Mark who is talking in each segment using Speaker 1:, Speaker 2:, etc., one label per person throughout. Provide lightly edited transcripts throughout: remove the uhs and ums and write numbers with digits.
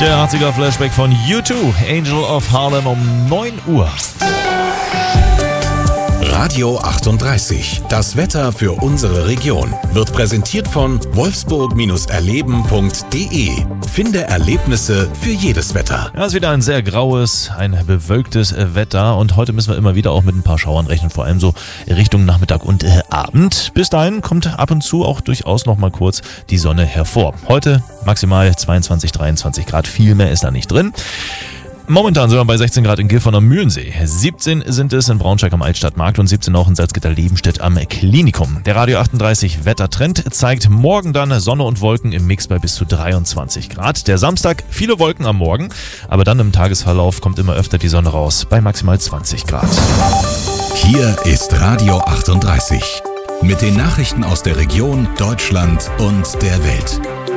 Speaker 1: Der 80er Flashback von U2, Angel of Harlem um 9 Uhr.
Speaker 2: Radio 38, das Wetter für unsere Region, wird präsentiert von wolfsburg-erleben.de. Finde Erlebnisse für jedes Wetter.
Speaker 1: Ja, es ist wieder ein sehr graues, ein bewölktes Wetter und heute müssen wir immer wieder auch mit ein paar Schauern rechnen, vor allem so Richtung Nachmittag und Abend. Bis dahin kommt ab und zu auch durchaus noch mal kurz die Sonne hervor. Heute maximal 22, 23 Grad, viel mehr ist da nicht drin. Momentan sind wir bei 16 Grad in Gifhorn am Mühlensee. 17 sind es in Braunschweig am Altstadtmarkt und 17 auch in Salzgitter-Lebenstedt am Klinikum. Der Radio 38 Wettertrend zeigt morgen dann Sonne und Wolken im Mix bei bis zu 23 Grad. Der Samstag viele Wolken am Morgen, aber dann im Tagesverlauf kommt immer öfter die Sonne raus bei maximal 20 Grad.
Speaker 2: Hier ist Radio 38 mit den Nachrichten aus der Region, Deutschland und der Welt.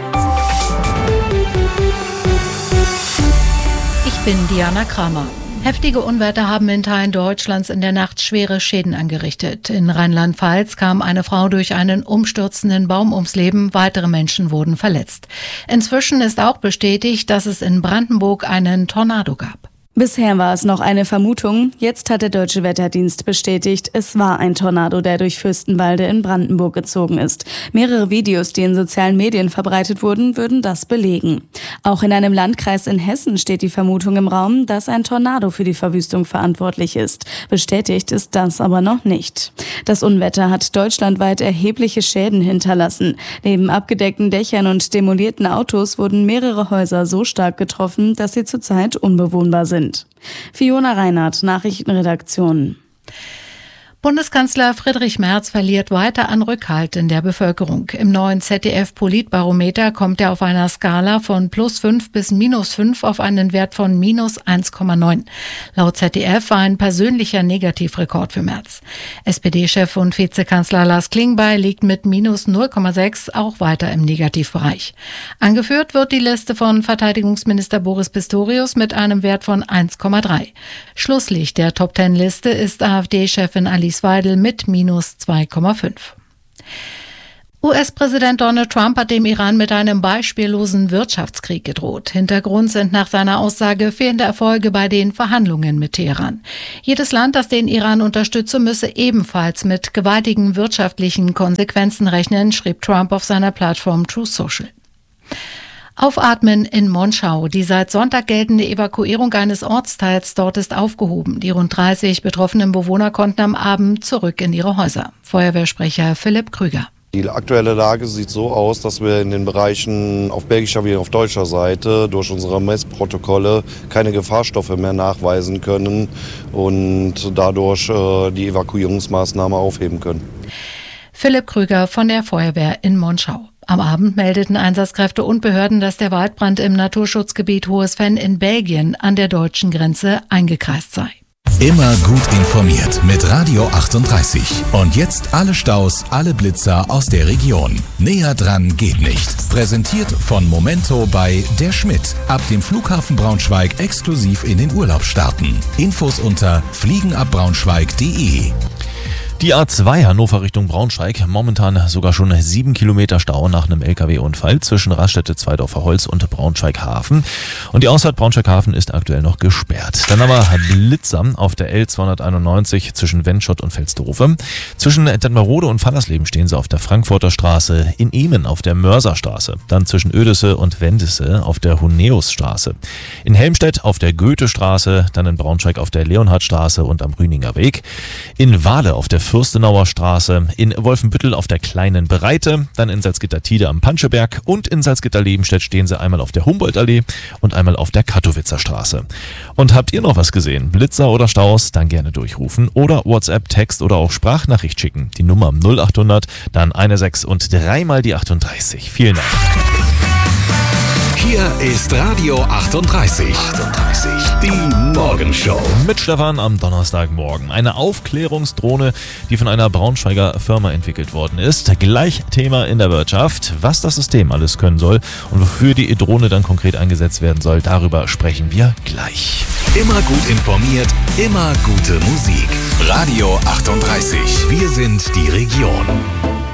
Speaker 3: Ich bin Diana Kramer. Heftige Unwetter haben in Teilen Deutschlands in der Nacht schwere Schäden angerichtet. In Rheinland-Pfalz kam eine Frau durch einen umstürzenden Baum ums Leben, weitere Menschen wurden verletzt. Inzwischen ist auch bestätigt, dass es in Brandenburg einen Tornado gab.
Speaker 4: Bisher war es noch eine Vermutung. Jetzt hat der Deutsche Wetterdienst bestätigt, es war ein Tornado, der durch Fürstenwalde in Brandenburg gezogen ist. Mehrere Videos, die in sozialen Medien verbreitet wurden, würden das belegen. Auch in einem Landkreis in Hessen steht die Vermutung im Raum, dass ein Tornado für die Verwüstung verantwortlich ist. Bestätigt ist das aber noch nicht. Das Unwetter hat deutschlandweit erhebliche Schäden hinterlassen. Neben abgedeckten Dächern und demolierten Autos wurden mehrere Häuser so stark getroffen, dass sie zurzeit unbewohnbar sind. Fiona Reinhardt, Nachrichtenredaktion.
Speaker 3: Bundeskanzler Friedrich Merz verliert weiter an Rückhalt in der Bevölkerung. Im neuen ZDF-Politbarometer kommt er auf einer Skala von +5 bis -5 auf einen Wert von -1,9. Laut ZDF war ein persönlicher Negativrekord für Merz. SPD-Chef und Vizekanzler Lars Klingbeil liegt mit -0,6 auch weiter im Negativbereich. Angeführt wird die Liste von Verteidigungsminister Boris Pistorius mit einem Wert von 1,3. Schlusslicht der Top-10-Liste ist AfD-Chefin Alice Weidel mit -2,5. US-Präsident Donald Trump hat dem Iran mit einem beispiellosen Wirtschaftskrieg gedroht. Hintergrund sind nach seiner Aussage fehlende Erfolge bei den Verhandlungen mit Teheran. Jedes Land, das den Iran unterstütze, müsse ebenfalls mit gewaltigen wirtschaftlichen Konsequenzen rechnen, schrieb Trump auf seiner Plattform Truth Social. Aufatmen in Monschau. Die seit Sonntag geltende Evakuierung eines Ortsteils dort ist aufgehoben. Die rund 30 betroffenen Bewohner konnten am Abend zurück in ihre Häuser. Feuerwehrsprecher Philipp Krüger.
Speaker 5: Die aktuelle Lage sieht so aus, dass wir in den Bereichen auf belgischer wie auf deutscher Seite durch unsere Messprotokolle keine Gefahrstoffe mehr nachweisen können und dadurch die Evakuierungsmaßnahme aufheben können.
Speaker 3: Philipp Krüger von der Feuerwehr in Monschau. Am Abend meldeten Einsatzkräfte und Behörden, dass der Waldbrand im Naturschutzgebiet Hohes Venn in Belgien an der deutschen Grenze eingekreist sei.
Speaker 2: Immer gut informiert mit Radio 38. Und jetzt alle Staus, alle Blitzer aus der Region. Näher dran geht nicht. Präsentiert von Momento bei Der Schmidt. Ab dem Flughafen Braunschweig exklusiv in den Urlaub starten. Infos unter fliegenabbraunschweig.de.
Speaker 1: Die A2 Hannover Richtung Braunschweig, momentan sogar schon 7 Kilometer Stau nach einem LKW-Unfall zwischen Raststätte Zweidorfer Holz und Braunschweig-Hafen. Und die Ausfahrt Braunschweig-Hafen ist aktuell noch gesperrt. Dann aber Blitzer auf der L291 zwischen Wennschott und Velzdorfe. Zwischen Detmerode und Fallersleben stehen sie auf der Frankfurter Straße, in Emen auf der Mörserstraße, dann zwischen Oedesse und Wendisse auf der Huneusstraße, in Helmstedt auf der Goethestraße, dann in Braunschweig auf der Leonhardstraße und am Rüninger Weg, in Wale auf der Fürstenauer Straße, in Wolfenbüttel auf der Kleinen Breite, dann in Salzgitter-Tiede am Panscheberg und in Salzgitter-Lebenstedt stehen sie einmal auf der Humboldtallee und einmal auf der Kattowitzer Straße. Und habt ihr noch was gesehen? Blitzer oder Staus? Dann gerne durchrufen oder WhatsApp, Text oder auch Sprachnachricht schicken. Die Nummer 0800, dann 16 und 3 mal die 38. Vielen Dank.
Speaker 2: Hier ist Radio 38. Die Morgenshow.
Speaker 1: Mit Stefan am Donnerstagmorgen. Eine Aufklärungsdrohne, die von einer Braunschweiger Firma entwickelt worden ist. Gleich Thema in der Wirtschaft. Was das System alles können soll und wofür die Drohne dann konkret eingesetzt werden soll, darüber sprechen wir gleich.
Speaker 2: Immer gut informiert, immer gute Musik. Radio 38. Wir sind die Region.